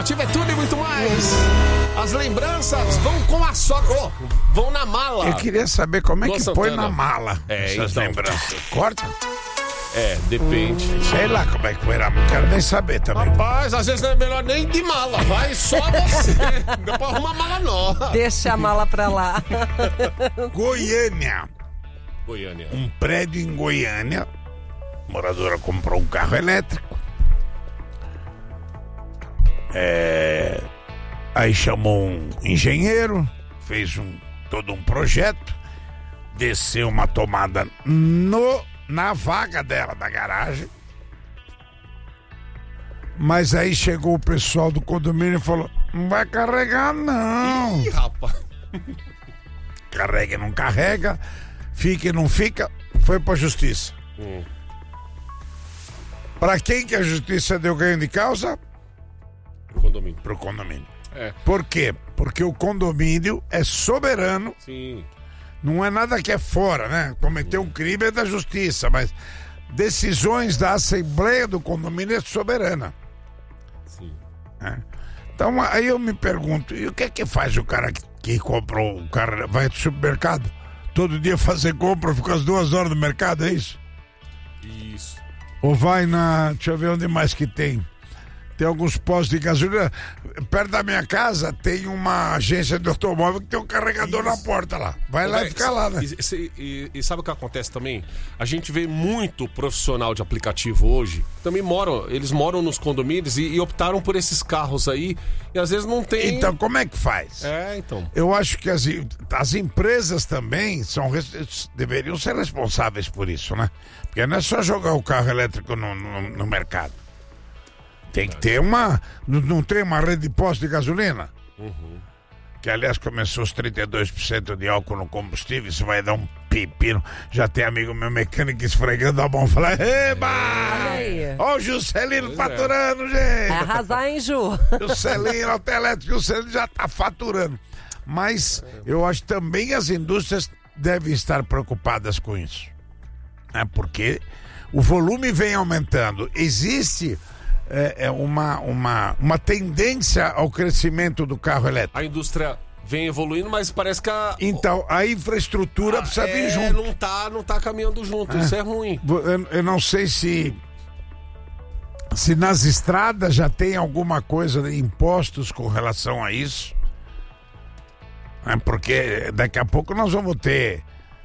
aplicativo é tudo e muito mais. As lembranças vão com a sogra. Vão na mala. Eu queria saber como é que Santana. põe na mala essas então. lembranças. Corta? Depende. Sei lá como é que põe na mala. Não quero nem saber também. Rapaz, às vezes não é melhor nem de mala. Vai só você. Dá pra arrumar mala nova. Deixa a mala pra lá. Goiânia. Um prédio em Goiânia. A moradora comprou um carro elétrico. Aí chamou um engenheiro, fez todo um projeto, desceu uma tomada na vaga dela, da garagem. Mas aí chegou o pessoal do condomínio e falou: não vai carregar não. Ih, rapaz. Carrega e não carrega, fica e não fica, foi pra justiça. Pra quem que a justiça deu ganho de causa? Pro condomínio. Por quê? Porque o condomínio é soberano. Sim. Não é nada que é fora, né? Cometer um crime é da justiça, mas decisões da Assembleia do condomínio é soberana. Sim. Então aí eu me pergunto, e o que é que faz o cara que comprou o carro, vai pro supermercado? Todo dia fazer compra, fica as 2 horas no mercado, é isso? Isso. Ou vai deixa eu ver onde mais que tem. Tem alguns postos de gasolina. Perto da minha casa tem uma agência de automóvel que tem um carregador na porta lá. Vai lá e fica lá, né? E sabe o que acontece também? A gente vê muito profissional de aplicativo hoje. Também eles moram nos condomínios e optaram por esses carros aí. E às vezes não tem... Então, como é que faz? Então. Eu acho que as empresas também deveriam ser responsáveis por isso, né? Porque não é só jogar o carro elétrico no mercado. Tem que ter não tem uma rede de postos de gasolina? Que aliás começou os 32% de álcool no combustível, isso vai dar um pepino. Já tem amigo meu mecânico esfregando a mão, falando: eba! Ó o Juscelino faturando, gente! É arrasar, hein, Ju? Juscelino, o elétrico, o Juscelino já tá faturando. Mas eu acho que também as indústrias devem estar preocupadas com isso, né? Porque o volume vem aumentando. Existe uma tendência ao crescimento do carro elétrico. A indústria vem evoluindo, mas parece que Então, a infraestrutura precisa vir junto. Não tá caminhando junto, isso é ruim. Eu não sei se nas estradas já tem alguma coisa de impostos com relação a isso. Porque daqui a pouco nós vamos ter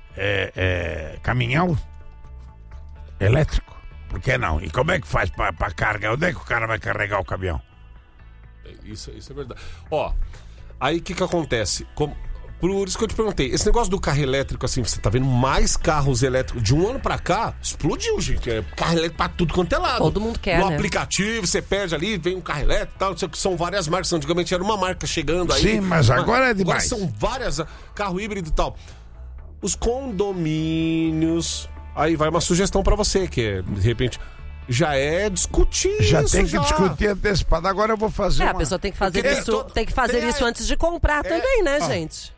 caminhão elétrico. Por que não? E como é que faz pra carregar? Onde é que o cara vai carregar o caminhão? Isso é verdade. Aí o que acontece? Por isso que eu te perguntei, esse negócio do carro elétrico, assim, você tá vendo mais carros elétricos de um ano pra cá? Explodiu, gente. Carro elétrico pra tudo quanto é lado. Todo mundo quer, no né? aplicativo, você perde ali, vem um carro elétrico e tal. São várias marcas. Antigamente era uma marca chegando aí. Sim, mas agora é demais. Agora são várias, carro híbrido e tal. Os condomínios... Aí vai uma sugestão pra você, que de repente já é discutir já isso. Tem que discutir antecipado. Agora eu vou fazer a pessoa tem que fazer isso antes de comprar também, né, gente?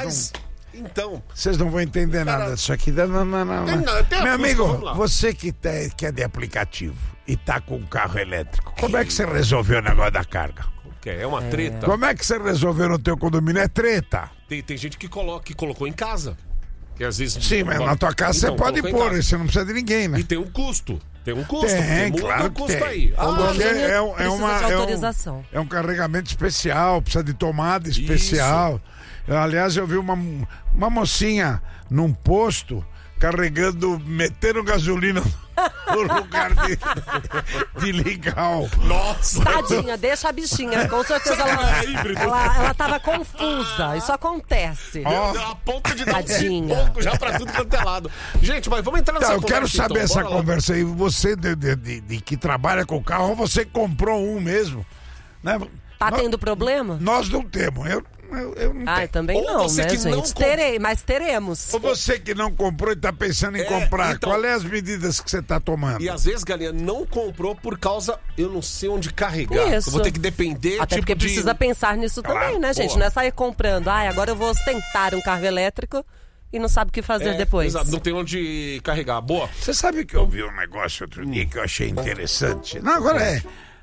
Vocês não vão entender nada disso aqui. Não. Meu amigo, você que é de aplicativo e tá com um carro elétrico, como é que você resolveu o negócio da carga? É uma treta. Como é que você resolveu no teu condomínio? É treta. Tem gente que colocou em casa. Que às vezes, sim, mas na tua casa você pode pôr, você não precisa de ninguém, né? E tem um custo. Tem claro que custo tem. aí. Precisa de autorização. É um carregamento especial, precisa de tomada especial. Aliás, eu vi uma mocinha num posto metendo gasolina no lugar de ligar. Nossa! Tadinha, deixa a bichinha. Com certeza ela tava confusa. Isso acontece. A ponto de dar um pouco já pra tudo quanto é lado. Gente, mas vamos entrar nessa conversa. Eu quero saber essa conversa aí. Você de que trabalha com carro, ou você comprou um mesmo? Né? Tá tendo problema? Nós não temos. Eu não tenho. Também ou não, né, gente? Mas teremos. Ou você que não comprou e tá pensando em comprar, então, qual é as medidas que você tá tomando? E às vezes, galinha, não comprou por causa, eu não sei onde carregar. Isso. Eu vou ter que depender, até porque precisa pensar nisso também, né, gente? Não é sair comprando, agora eu vou ostentar um carro elétrico e não sabe o que fazer depois. Exato, não tem onde carregar. Boa. Você sabe que eu vi um negócio outro dia que eu achei interessante? Não, agora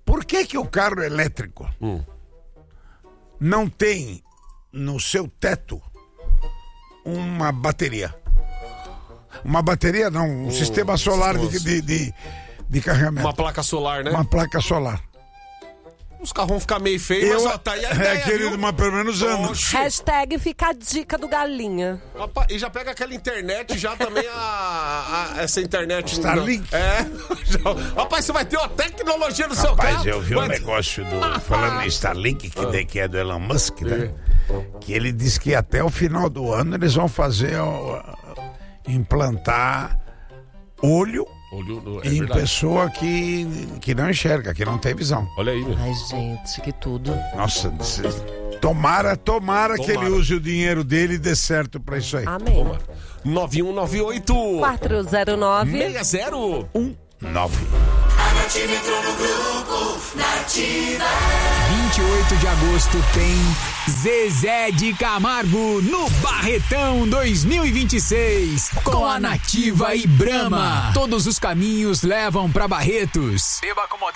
Por que o carro elétrico não tem no seu teto uma bateria? Uma bateria não, um sistema solar de carregamento. Uma placa solar, né? Uma placa solar. Os carros vão ficar meio feios, mas tá aí a ideia, querido, mas pelo menos anda. Hashtag fica a dica do Galinha. Rapaz, e já pega aquela internet, já também essa internet... Starlink. Rapaz, você vai ter uma tecnologia no seu carro. Rapaz, eu vi um negócio falando em Starlink, que é do Elon Musk, né? Que ele disse que até o final do ano eles vão fazer... implantar olho em pessoa que não enxerga, que não tem visão. Olha aí, meu. Ai, gente, que tudo. Nossa, tomara que ele use o dinheiro dele e dê certo pra isso aí. Amém. 9198 409 6019. A Nativa entrou no grupo Nativa. 28 de agosto tem Zezé de Camargo no Barretão 2026 com a Nativa e Brahma. Todos os caminhos levam pra Barretos. Beba com